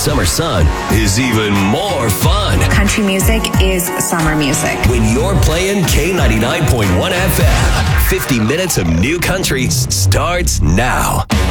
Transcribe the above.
summer sun is even more fun. Country music is summer music. When you're playing K99.1 FM, 50 minutes of new country starts now.